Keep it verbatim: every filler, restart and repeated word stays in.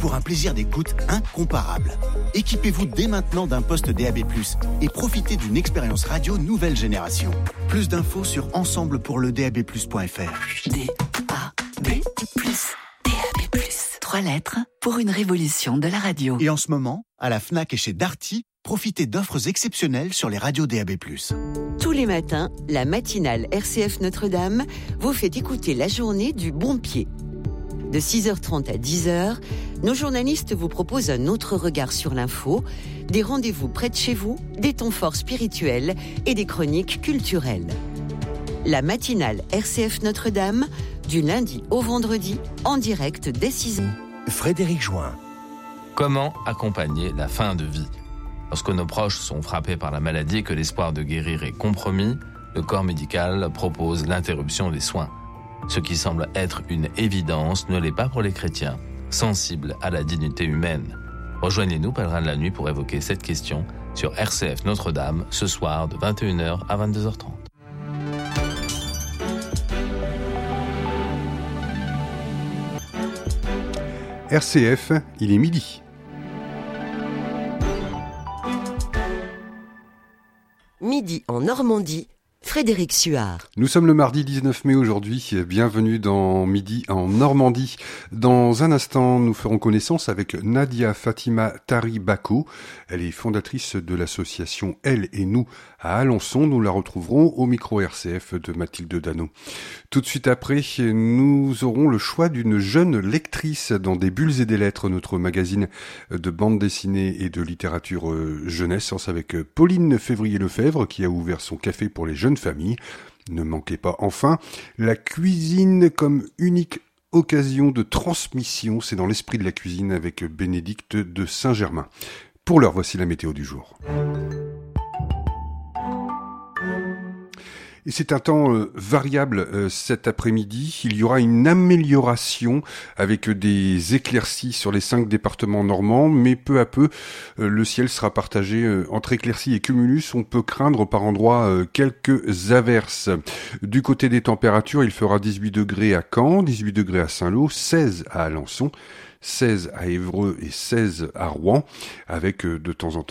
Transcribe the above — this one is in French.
pour un plaisir d'écoute incomparable. Équipez-vous dès maintenant d'un poste D A B plus, et profitez d'une expérience radio nouvelle génération. Plus d'infos sur ensemble pour le D A B plus point F R. D A B plus, D A B plus. Trois lettres pour une révolution de la radio. Et en ce moment, à la Fnac et chez Darty, profitez d'offres exceptionnelles sur les radios D A B plus. Tous les matins, la matinale R C F Notre-Dame vous fait écouter la journée du bon pied. De six heures trente à dix heures, nos journalistes vous proposent un autre regard sur l'info, des rendez-vous près de chez vous, des temps forts spirituels et des chroniques culturelles. La matinale R C F Notre-Dame, du lundi au vendredi, en direct dès six heures. Frédéric Join. Comment accompagner la fin de vie ? Lorsque nos proches sont frappés par la maladie et que l'espoir de guérir est compromis, le corps médical propose l'interruption des soins. Ce qui semble être une évidence ne l'est pas pour les chrétiens, sensibles à la dignité humaine. Rejoignez-nous, Pèlerins de la Nuit, pour évoquer cette question sur R C F Notre-Dame, ce soir de vingt et une heures à vingt-deux heures trente. R C F, il est midi. Midi en Normandie, Frédéric Suard. Nous sommes le mardi dix-neuf mai aujourd'hui, bienvenue dans Midi en Normandie. Dans un instant, nous ferons connaissance avec Nadia Fatima Tari-Bako. Elle est fondatrice de l'association Elle et Nous à Alençon. Nous la retrouverons au micro R C F de Mathilde Dano. Tout de suite après, nous aurons le choix d'une jeune lectrice dans Des Bulles et des Lettres, notre magazine de bande dessinée et de littérature jeunesse, avec Pauline Février-Lefebvre qui a ouvert son café pour les jeunes familles. Ne manquez pas enfin la cuisine comme unique occasion de transmission. C'est dans l'esprit de la cuisine avec Bénédicte de Saint-Germain. Pour l'heure, voici la météo du jour. Et c'est un temps euh, variable euh, cet après-midi. Il y aura une amélioration avec des éclaircies sur les cinq départements normands, mais peu à peu, euh, le ciel sera partagé euh, entre éclaircies et cumulus. On peut craindre par endroits euh, quelques averses. Du côté des températures, il fera dix-huit degrés à Caen, dix-huit degrés à Saint-Lô, seize à Alençon, seize à Évreux et seize à Rouen, avec euh, de temps en temps